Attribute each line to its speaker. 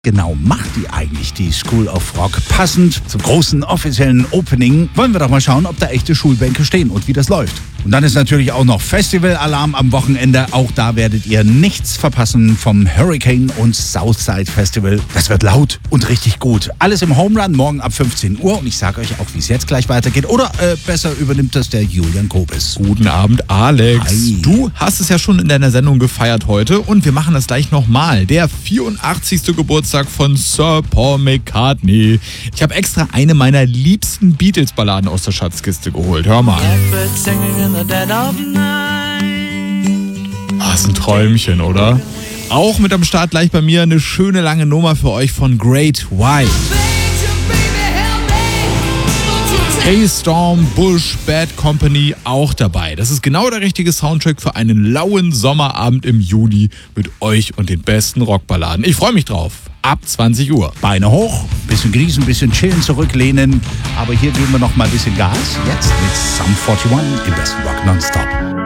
Speaker 1: genau macht die eigentlich, die School of Rock? Passend zum großen offiziellen Opening wollen wir doch mal schauen, ob da echte Schulbänke stehen und wie das läuft. Und dann ist natürlich auch noch Festival-Alarm am Wochenende. Auch da werdet ihr nichts verpassen vom Hurricane und Southside Festival. Das wird laut und richtig gut. Alles im Home Run morgen ab 15 Uhr. Und ich sage euch auch, wie es jetzt gleich weitergeht. Oder besser übernimmt das der Julian Kobis.
Speaker 2: Guten Abend, Alex.
Speaker 1: Hi.
Speaker 2: Du hast es ja schon in deiner Sendung gefeiert heute und wir machen das gleich nochmal. Der 84. Geburtstag von Sir Paul McCartney. Ich habe extra eine meiner liebsten Beatles-Balladen aus der Schatzkiste geholt. Hör mal. Ist ein Träumchen, oder? Auch mit am Start gleich bei mir eine schöne lange Nummer für euch von Great White. Hey Storm, Bush, Bad Company auch dabei. Das ist genau der richtige Soundtrack für einen lauen Sommerabend im Juni mit euch und den besten Rockballaden. Ich freue mich drauf. Ab 20 Uhr.
Speaker 1: Beine hoch, bisschen genießen, bisschen chillen, zurücklehnen. Aber hier geben wir noch mal ein bisschen Gas. Jetzt mit Sum 41 im besten Rock Nonstop.